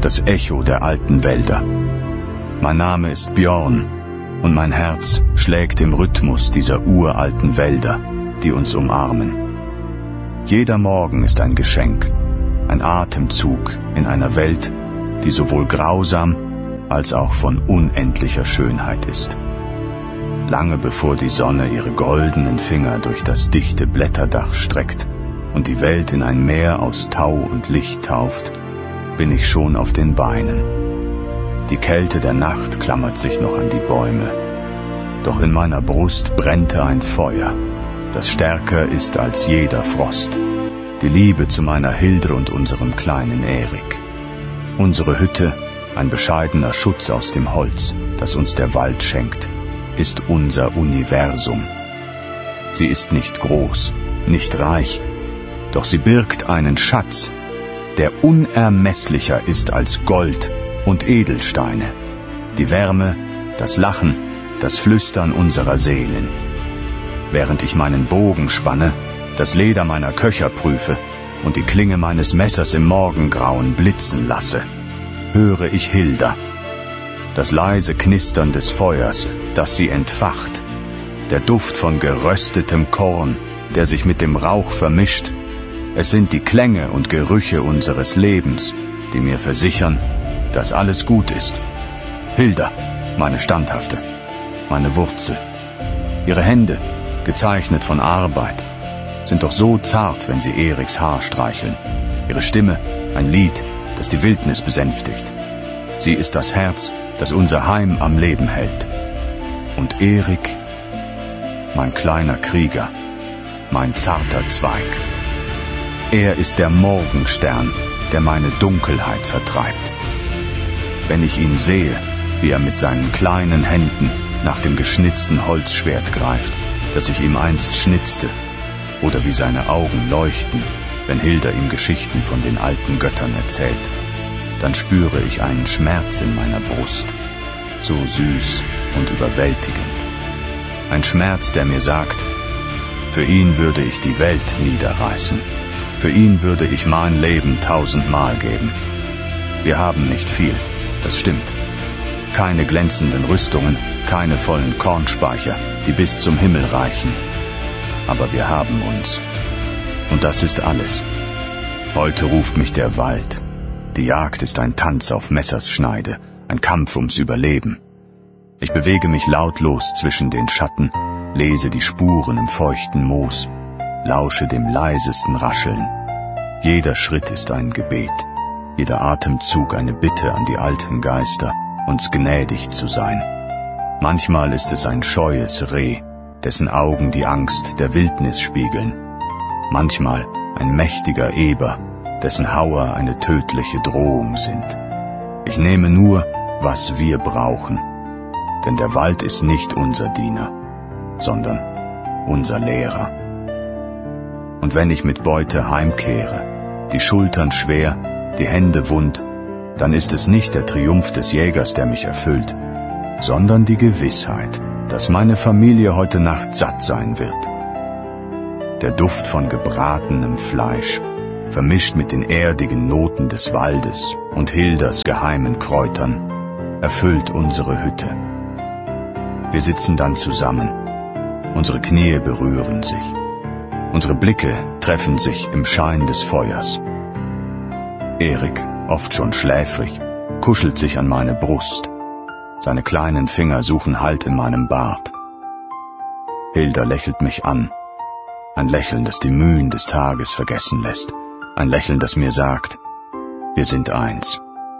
das Echo der alten Wälder. Mein Name ist Björn und mein Herz schlägt im Rhythmus dieser uralten Wälder, die uns umarmen. Jeder Morgen ist ein Geschenk, ein Atemzug in einer Welt, die sowohl grausam als auch von unendlicher Schönheit ist. Lange bevor die Sonne ihre goldenen Finger durch das dichte Blätterdach streckt und die Welt in ein Meer aus Tau und Licht tauft, bin ich schon auf den Beinen. Die Kälte der Nacht klammert sich noch an die Bäume, doch in meiner Brust brennte ein Feuer, das stärker ist als jeder Frost, die Liebe zu meiner Hilde und unserem kleinen Erik. Unsere Hütte, ein bescheidener Schutz aus dem Holz, das uns der Wald schenkt, ist unser Universum. Sie ist nicht groß, nicht reich, doch sie birgt einen Schatz, der unermesslicher ist als Gold und Edelsteine, die Wärme, das Lachen, das Flüstern unserer Seelen. Während ich meinen Bogen spanne, das Leder meiner Köcher prüfe und die Klinge meines Messers im Morgengrauen blitzen lasse, höre ich Hilda, das leise Knistern des Feuers, das sie entfacht, der Duft von geröstetem Korn, der sich mit dem Rauch vermischt. Es sind die Klänge und Gerüche unseres Lebens, die mir versichern, dass alles gut ist. Hilda, meine Standhafte, meine Wurzel. Ihre Hände, gezeichnet von Arbeit, sind doch so zart, wenn sie Eriks Haar streicheln. Ihre Stimme, ein Lied, das die Wildnis besänftigt. Sie ist das Herz, das unser Heim am Leben hält. Und Erik, mein kleiner Krieger, mein zarter Zweig. Er ist der Morgenstern, der meine Dunkelheit vertreibt. Wenn ich ihn sehe, wie er mit seinen kleinen Händen nach dem geschnitzten Holzschwert greift, das ich ihm einst schnitzte, oder wie seine Augen leuchten, wenn Hilda ihm Geschichten von den alten Göttern erzählt, dann spüre ich einen Schmerz in meiner Brust, so süß und überwältigend. Ein Schmerz, der mir sagt, für ihn würde ich die Welt niederreißen. Für ihn würde ich mein Leben 1000-mal geben. Wir haben nicht viel, das stimmt. Keine glänzenden Rüstungen, keine vollen Kornspeicher, die bis zum Himmel reichen. Aber wir haben uns. Und das ist alles. Heute ruft mich der Wald. Die Jagd ist ein Tanz auf Messerschneide, ein Kampf ums Überleben. Ich bewege mich lautlos zwischen den Schatten, lese die Spuren im feuchten Moos, lausche dem leisesten Rascheln. Jeder Schritt ist ein Gebet, jeder Atemzug eine Bitte an die alten Geister, uns gnädig zu sein. Manchmal ist es ein scheues Reh, dessen Augen die Angst der Wildnis spiegeln. Manchmal ein mächtiger Eber, dessen Hauer eine tödliche Drohung sind. Ich nehme nur, was wir brauchen, denn der Wald ist nicht unser Diener, sondern unser Lehrer. Und wenn ich mit Beute heimkehre, die Schultern schwer, die Hände wund, dann ist es nicht der Triumph des Jägers, der mich erfüllt, sondern die Gewissheit, dass meine Familie heute Nacht satt sein wird. Der Duft von gebratenem Fleisch, vermischt mit den erdigen Noten des Waldes und Hildas geheimen Kräutern, erfüllt unsere Hütte. Wir sitzen dann zusammen, unsere Knie berühren sich, unsere Blicke treffen sich im Schein des Feuers. Erik, oft schon schläfrig, kuschelt sich an meine Brust. Seine kleinen Finger suchen Halt in meinem Bart. Hilda lächelt mich an. Ein Lächeln, das die Mühen des Tages vergessen lässt. Ein Lächeln, das mir sagt, wir sind eins.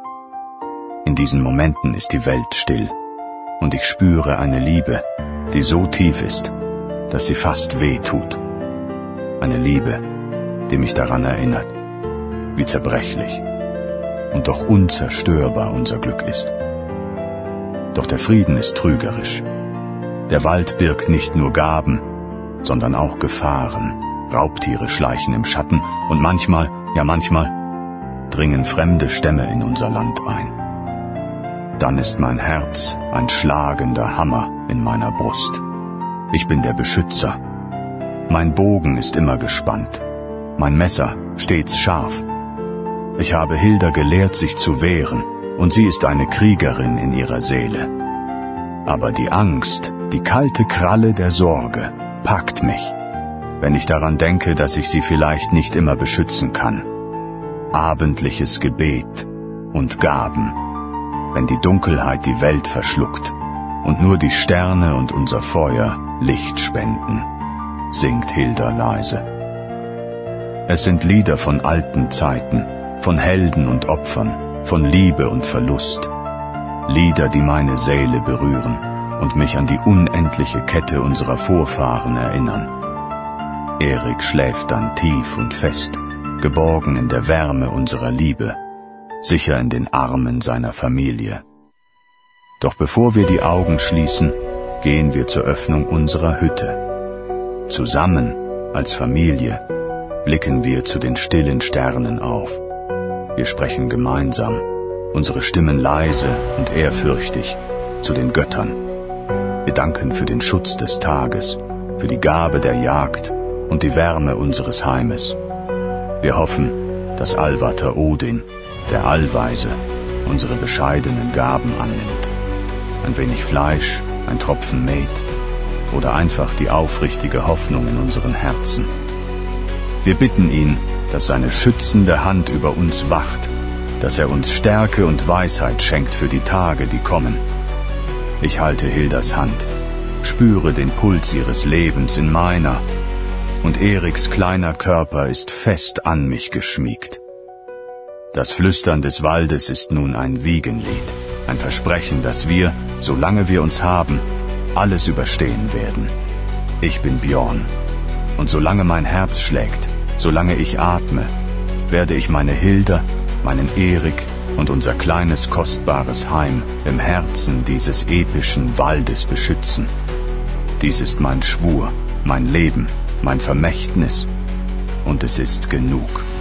In diesen Momenten ist die Welt still und ich spüre eine Liebe, die so tief ist, dass sie fast weh tut. Eine Liebe, die mich daran erinnert, wie zerbrechlich und doch unzerstörbar unser Glück ist. Doch der Frieden ist trügerisch. Der Wald birgt nicht nur Gaben, sondern auch Gefahren. Raubtiere schleichen im Schatten und manchmal, ja manchmal, dringen fremde Stämme in unser Land ein. Dann ist mein Herz ein schlagender Hammer in meiner Brust. Ich bin der Beschützer. Mein Bogen ist immer gespannt, mein Messer stets scharf. Ich habe Hilda gelehrt, sich zu wehren, und sie ist eine Kriegerin in ihrer Seele. Aber die Angst, die kalte Kralle der Sorge, packt mich, wenn ich daran denke, dass ich sie vielleicht nicht immer beschützen kann. Abendliches Gebet und Gaben, wenn die Dunkelheit die Welt verschluckt und nur die Sterne und unser Feuer Licht spenden, singt Hilda leise. Es sind Lieder von alten Zeiten, von Helden und Opfern, von Liebe und Verlust. Lieder, die meine Seele berühren und mich an die unendliche Kette unserer Vorfahren erinnern. Erik schläft dann tief und fest, geborgen in der Wärme unserer Liebe, sicher in den Armen seiner Familie. Doch bevor wir die Augen schließen, gehen wir zur Öffnung unserer Hütte. Zusammen, als Familie, blicken wir zu den stillen Sternen auf. Wir sprechen gemeinsam, unsere Stimmen leise und ehrfürchtig, zu den Göttern. Wir danken für den Schutz des Tages, für die Gabe der Jagd und die Wärme unseres Heimes. Wir hoffen, dass Allvater Odin, der Allweise, unsere bescheidenen Gaben annimmt. Ein wenig Fleisch, ein Tropfen Met oder einfach die aufrichtige Hoffnung in unseren Herzen. Wir bitten ihn, dass seine schützende Hand über uns wacht, dass er uns Stärke und Weisheit schenkt für die Tage, die kommen. Ich halte Hildas Hand, spüre den Puls ihres Lebens in meiner, und Eriks kleiner Körper ist fest an mich geschmiegt. Das Flüstern des Waldes ist nun ein Wiegenlied, ein Versprechen, dass wir, solange wir uns haben, alles überstehen werden. Ich bin Bjorn, und solange mein Herz schlägt, solange ich atme, werde ich meine Hilda, meinen Erik und unser kleines kostbares Heim im Herzen dieses epischen Waldes beschützen. Dies ist mein Schwur, mein Leben, mein Vermächtnis, und es ist genug.